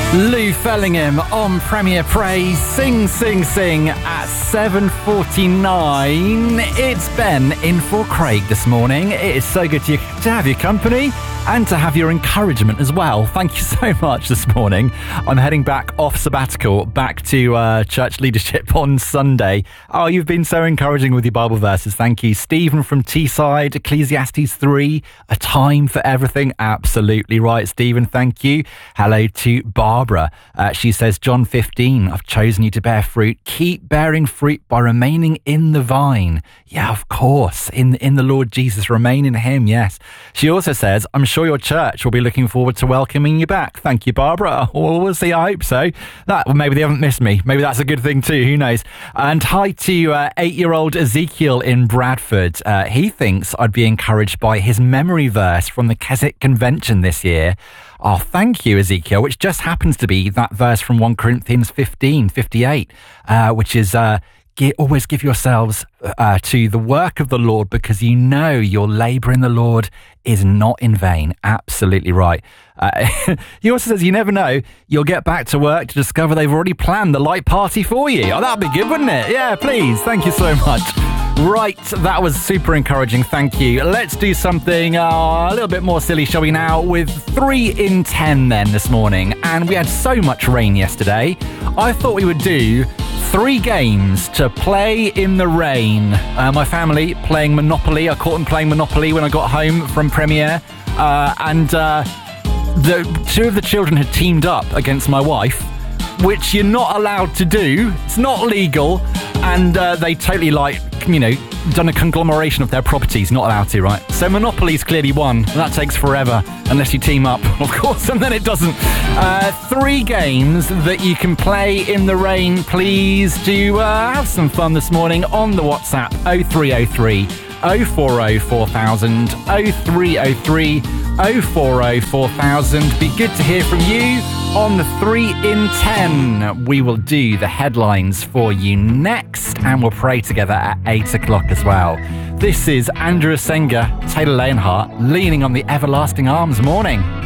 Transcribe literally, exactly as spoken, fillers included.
Lou Fellingham on Premier Praise. Sing, sing, sing at seven forty-nine. It's Ben in for Craig this morning. It is so good to, to have your company and to have your encouragement as well. Thank you so much this morning. I'm heading back off sabbatical, back to uh, church leadership on Sunday. Oh, you've been so encouraging with your Bible verses. Thank you. Stephen from Teesside, Ecclesiastes three, a time for everything. Absolutely right, Stephen. Thank you. Hello to Barbara. Uh, she says, John fifteen, I've chosen you to bear fruit. Keep bearing fruit by remaining in the vine. Yeah, of course. In, in the Lord Jesus, remain in him. Yes. She also says, I'm sure your church will be looking forward to welcoming you back. Thank you, Barbara. Well, we'll see. I hope so. That, well, maybe they haven't missed me. Maybe that's a good thing too. Who knows? And hi to uh, eight-year-old Ezekiel in Bradford. Uh, he thinks I'd be encouraged by his memory verse from the Keswick Convention this year. Oh, thank you, Ezekiel, which just happens to be that verse from First Corinthians fifteen fifty-eight, uh, which is... Uh, Always give yourselves uh, to the work of the Lord, because you know your labour in the Lord is not in vain. Absolutely right. Uh, he also says you never know, you'll get back to work to discover they've already planned the light party for you. Oh, that'd be good, wouldn't it? Yeah, please. Thank you so much. Right, that was super encouraging. Thank you. Let's do something uh, a little bit more silly, shall we now, with three in ten then this morning. And we had so much rain yesterday. I thought we would do three games to play in the rain. Uh, my family playing Monopoly. I caught them playing Monopoly when I got home from Premiere. Uh, and uh, the two of the children had teamed up against my wife, which you're not allowed to do. It's not legal. And uh, they totally, like, you know, done a conglomeration of their properties. Not allowed to, right? So Monopoly's clearly won. That takes forever, unless you team up, of course, and then it doesn't. Uh, three games that you can play in the rain. Please do uh, have some fun this morning on the WhatsApp oh three oh three, oh four oh four thousand, oh three oh three, oh four oh four thousand. Be good to hear from you on the three in ten. We will do the headlines for you next, and we'll pray together at eight o'clock as well. This is Andrew Asenga, Taylor Leonhardt, leaning on the everlasting arms. Morning.